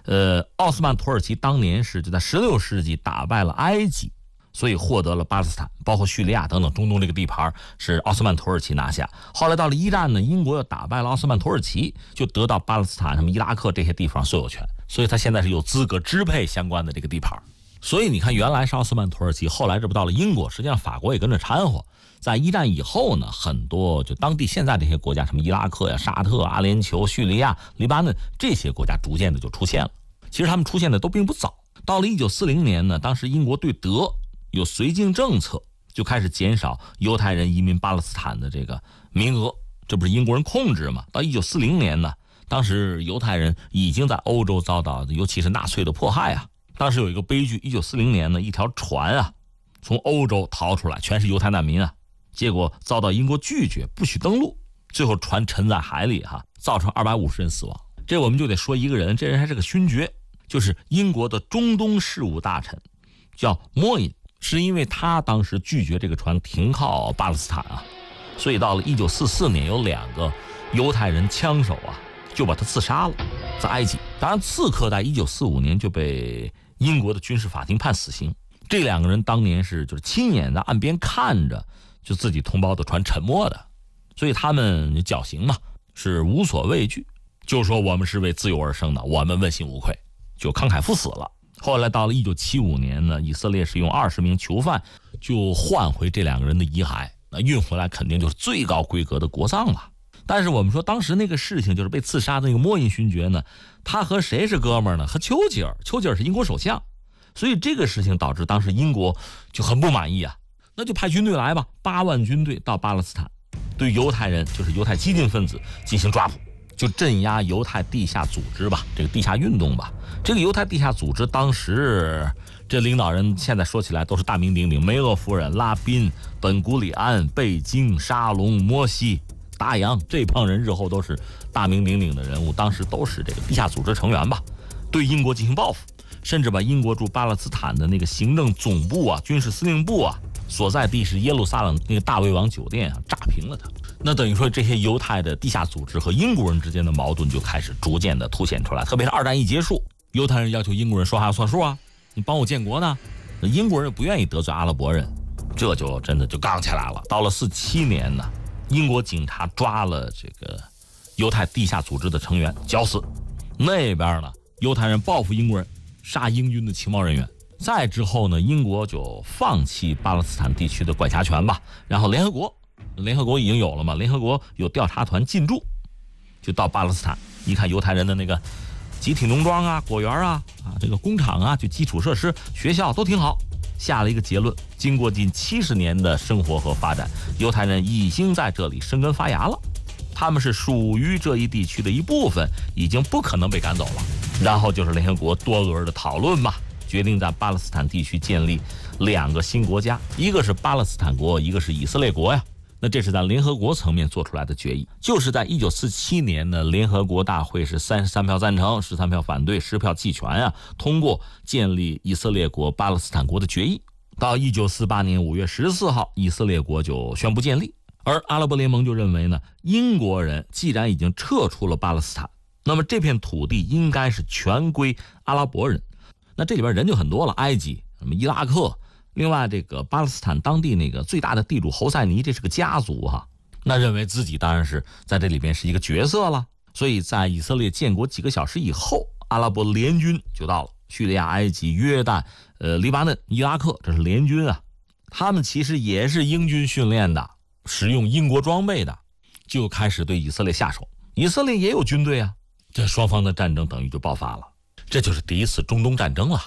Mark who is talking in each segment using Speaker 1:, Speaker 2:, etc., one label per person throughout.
Speaker 1: 奥斯曼土耳其当年是就在16世纪打败了埃及，所以获得了巴勒斯坦，包括叙利亚等等中东这个地盘是奥斯曼土耳其拿下。后来到了一战呢，英国又打败了奥斯曼土耳其，就得到巴勒斯坦、什么伊拉克这些地方所有权，所以他现在是有资格支配相关的这个地盘。所以你看，原来是奥斯曼土耳其，后来这不到了英国，实际上法国也跟着掺和。在一战以后呢，很多就当地现在这些国家，什么伊拉克呀、沙特、阿联酋、叙利亚、黎巴嫩这些国家，逐渐的就出现了。其实他们出现的都并不早。到了1940年呢，当时英国对德有绥靖政策，就开始减少犹太人移民巴勒斯坦的这个名额，这不是英国人控制吗？到1940年呢，当时犹太人已经在欧洲遭到，尤其是纳粹的迫害啊。当时有一个悲剧，1940年呢，一条船啊从欧洲逃出来，全是犹太难民啊，结果遭到英国拒绝，不许登陆，最后船沉在海里造成250人死亡。这我们就得说一个人，这人还是个勋爵，就是英国的中东事务大臣，叫莫因，是因为他当时拒绝这个船停靠巴勒斯坦啊，所以到了1944年，有2个犹太人枪手就把他刺杀了，在埃及。当然，刺客在1945年就被英国的军事法庭判死刑。这2个人当年就是亲眼在岸边看着就自己同胞的船沉没的，所以他们绞刑嘛是无所畏惧，就说我们是为自由而生的，我们问心无愧，就慷慨赴死了。后来到了1975年呢，以色列是用20名囚犯就换回这2个人的遗骸，那运回来肯定就是最高规格的国葬了。但是我们说当时那个事情，就是被刺杀的那个莫因勋爵呢，他和谁是哥们儿呢？和丘吉尔。丘吉尔是英国首相，所以这个事情导致当时英国就很不满意啊，那就派军队来吧，8万军队到巴勒斯坦，对犹太人，就是犹太激进分子进行抓捕，就镇压犹太地下组织吧，这个地下运动吧。这个犹太地下组织当时这领导人现在说起来都是大名鼎鼎，梅厄夫人、拉宾、本古里安、贝京、沙龙、摩西、达扬，这帮人日后都是大名鼎鼎的人物，当时都是这个地下组织成员吧，对英国进行报复，甚至把英国驻巴勒斯坦的那个行政总部军事司令部所在地是耶路撒冷那个大卫王酒店炸平了它。那等于说这些犹太的地下组织和英国人之间的矛盾就开始逐渐的凸显出来，特别是2战一结束，犹太人要求英国人说话要算数你帮我建国呢，那英国人不愿意得罪阿拉伯人，这就真的就杠起来了。到了47年呢，英国警察抓了这个犹太地下组织的成员，绞死。那边呢，犹太人报复英国人，杀英军的情报人员。再之后呢，英国就放弃巴勒斯坦地区的管辖权吧，然后联合国已经有了嘛，联合国有调查团进驻，就到巴勒斯坦，一看犹太人的那个集体农庄果园这个工厂就基础设施、学校都挺好，下了一个结论：经过近70年的生活和发展，犹太人已经在这里生根发芽了，他们是属于这一地区的一部分，已经不可能被赶走了。然后就是联合国多额的讨论嘛，决定在巴勒斯坦地区建立2个新国家，一个是巴勒斯坦国，一个是以色列国呀。那这是在联合国层面做出来的决议，就是在1947年呢，联合国大会是33票赞成，13票反对，10票弃权通过建立以色列国、巴勒斯坦国的决议。到1948年5月14号，以色列国就宣布建立。而阿拉伯联盟就认为呢，英国人既然已经撤出了巴勒斯坦，那么这片土地应该是全归阿拉伯人。那这里边人就很多了，埃及、什么伊拉克，另外这个巴勒斯坦当地那个最大的地主侯赛尼，这是个家族那认为自己当然是在这里边是一个角色了。所以在以色列建国几个小时以后，阿拉伯联军就到了，叙利亚、埃及、约旦、黎巴嫩、伊拉克，这是联军他们其实也是英军训练的，使用英国装备的，就开始对以色列下手。以色列也有军队这双方的战争等于就爆发了，这就是第一次中东战争了。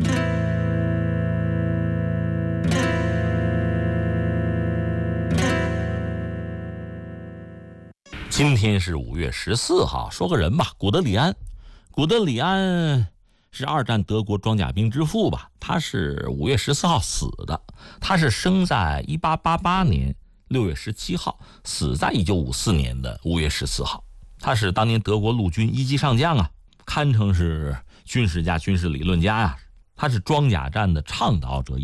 Speaker 1: 今天是5月14号，说个人吧，古德里安。古德里安是2战德国装甲兵之父吧，他是5月14号死的。他是生在1888年6月17号，死在1954年的5月14号。他是当年德国陆军1级上将堪称是军事家、军事理论家他是装甲战的倡导者。